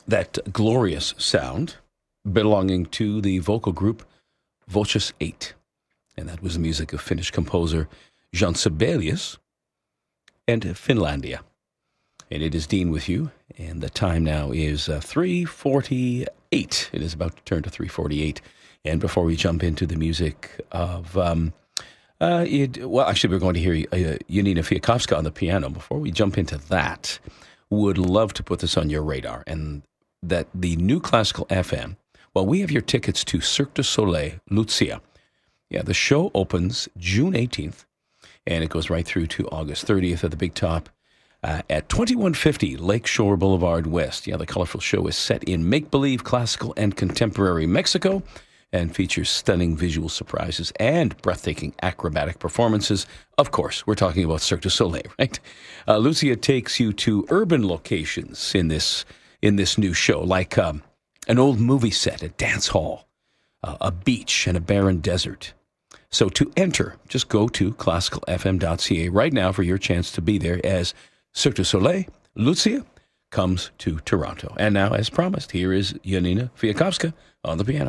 that glorious sound belonging to the vocal group Voces 8. And that was the music of Finnish composer Jean Sibelius and Finlandia. And it is Dean with you, and the time now is 3:48. It is about to turn to 3:48. And before we jump into the music of, actually we're going to hear Janina Fiakovska on the piano. Before we jump into that, would love to put this on your radar, and that the New Classical FM, well, we have your tickets to Cirque du Soleil, Lucia. Yeah, the show opens June 18th, and it goes right through to August 30th at the Big Top at 2150 Lakeshore Boulevard West. Yeah, the colorful show is set in make-believe, classical, and contemporary Mexico and features stunning visual surprises and breathtaking acrobatic performances. Of course, we're talking about Cirque du Soleil, right? Lucia takes you to urban locations in this new show, like an old movie set, a dance hall, a beach, and a barren desert. So to enter, just go to classicalfm.ca right now for your chance to be there as Cirque du Soleil, Lucia, comes to Toronto. And now, as promised, here is Janina Fiakovska on the piano.